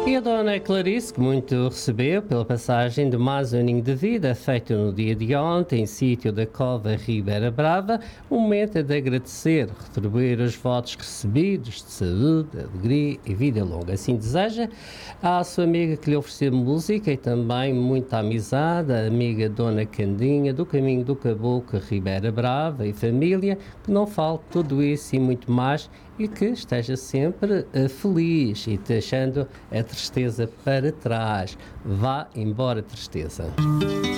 E a Dona Clarice, que muito recebeu pela passagem de mais um aninho de vida, feito no dia de ontem, em sítio da Cova Ribeira Brava, o momento é de agradecer, retribuir os votos recebidos de saúde, alegria e vida longa. Assim deseja à sua amiga que lhe ofereceu música e também muita amizade, a amiga Dona Candinha, do Caminho do Caboclo, Ribeira Brava e família, que não falte tudo isso e muito mais e que esteja sempre feliz e deixando a tristeza para trás. Vá embora, tristeza.